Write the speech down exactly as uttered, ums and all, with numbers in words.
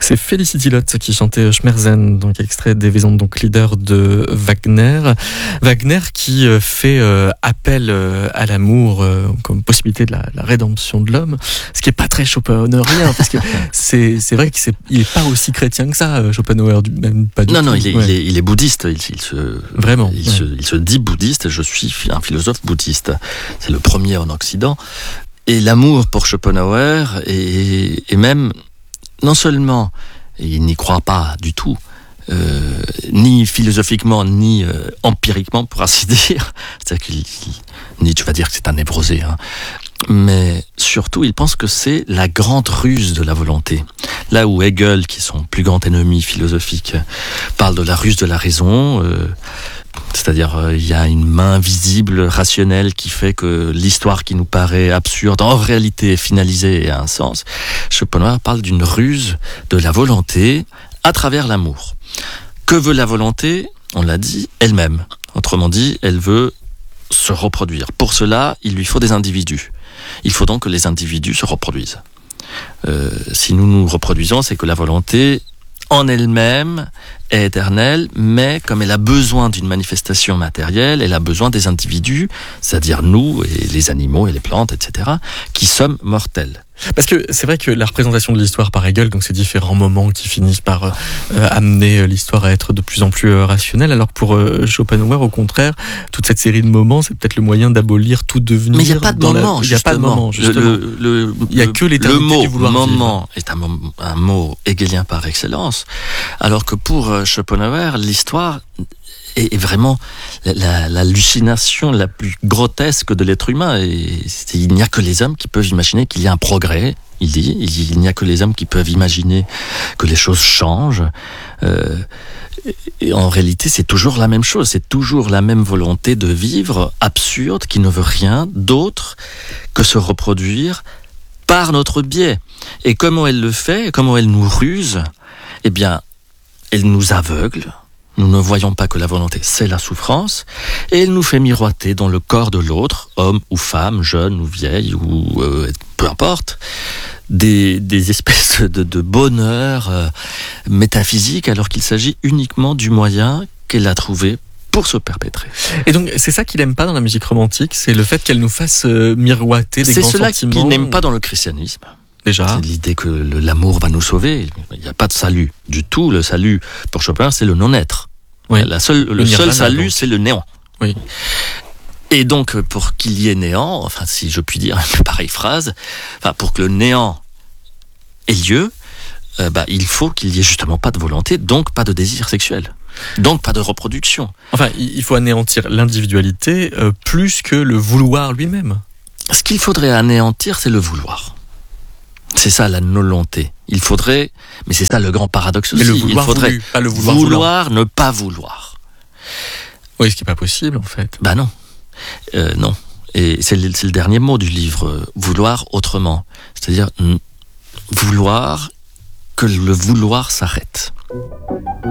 C'est Felicity Lott qui chantait Schmerzen, donc extrait des Wesandonck, donc leader de Wagner. Wagner qui fait euh, appel euh, à l'amour euh, comme possibilité de la, la rédemption de l'homme, ce qui est pas très Schopenhauerien, parce que c'est c'est vrai qu'il est pas aussi chrétien que ça, Schopenhauer, même pas du non, tout. Non, non, il est, ouais. il est, il est bouddhiste. Il, il se vraiment, il, ouais. se, il se dit bouddhiste. Je suis un philosophe bouddhiste. C'est le premier en Occident. Et l'amour pour Schopenhauer est, est même non seulement il n'y croit pas du tout, euh, ni philosophiquement, ni euh, empiriquement, pour ainsi dire. C'est-à-dire qu'il, ni tu vas dire que c'est un névrosé, hein. Mais surtout, il pense que c'est la grande ruse de la volonté. Là où Hegel, qui est son plus grand ennemi philosophique, parle de la ruse de la raison, euh, c'est-à-dire euh, il y a une main visible, rationnelle, qui fait que l'histoire qui nous paraît absurde, en réalité est finalisée et a un sens. Schopenhauer parle d'une ruse de la volonté à travers l'amour. Que veut la volonté ? On l'a dit, elle-même. Autrement dit, elle veut se reproduire. Pour cela, il lui faut des individus. Il faut donc que les individus se reproduisent. Euh, si nous nous reproduisons, c'est que la volonté, en elle-même, est éternelle, mais comme elle a besoin d'une manifestation matérielle, elle a besoin des individus, c'est-à-dire nous, et les animaux, et les plantes, et cetera, qui sommes mortels. Parce que c'est vrai que la représentation de l'histoire par Hegel, donc ces différents moments qui finissent par euh, amener l'histoire à être de plus en plus euh, rationnelle, alors que pour euh, Schopenhauer, au contraire, toute cette série de moments, c'est peut-être le moyen d'abolir tout devenir. Mais il n'y a pas de moment, il n'y a pas de moment, justement. Le, le, il n'y a que l'éternité le mot du vouloir moment vivre. est un, mot, un mot hegelien par excellence, alors que pour euh, Schopenhauer, l'histoire est vraiment la, l'hallucination la plus grotesque de l'être humain. Et il n'y a que les hommes qui peuvent imaginer qu'il y a un progrès. Il dit, il n'y a que les hommes qui peuvent imaginer que les choses changent. Euh, et en réalité, c'est toujours la même chose. C'est toujours la même volonté de vivre absurde qui ne veut rien d'autre que se reproduire par notre biais. Et comment elle le fait, comment elle nous ruse, eh bien, elle nous aveugle. Nous ne voyons pas que la volonté, c'est la souffrance, et elle nous fait miroiter dans le corps de l'autre, homme ou femme, jeune ou vieille, ou euh, peu importe, des, des espèces de, de bonheur euh, métaphysique, alors qu'il s'agit uniquement du moyen qu'elle a trouvé pour se perpétrer. Et donc, c'est ça qu'il n'aime pas dans la musique romantique, c'est le fait qu'elle nous fasse euh, miroiter des c'est grands sentiments. C'est cela qu'il n'aime pas dans le christianisme. Déjà. C'est l'idée que le, l'amour va nous sauver. Il n'y a pas de salut du tout. Le salut, pour Schopenhauer, c'est le non-être. Oui. La seule, le, le seul salut, donc. C'est le néant. Oui. Et donc, pour qu'il y ait néant, enfin, si je puis dire une pareille phrase, enfin, pour que le néant ait lieu, euh, bah, il faut qu'il y ait justement pas de volonté, donc pas de désir sexuel. Donc pas de reproduction. Enfin, il faut anéantir l'individualité euh, plus que le vouloir lui-même. Ce qu'il faudrait anéantir, c'est le vouloir. C'est ça la volonté. Il faudrait, mais c'est ça le grand paradoxe aussi. Mais le vouloir il faudrait voulu, pas le vouloir, vouloir ne pas vouloir. Oui, ce qui n'est pas possible en fait. Bah non, euh, non. Et c'est le, c'est le dernier mot du livre, vouloir autrement. C'est-à-dire vouloir que le vouloir s'arrête.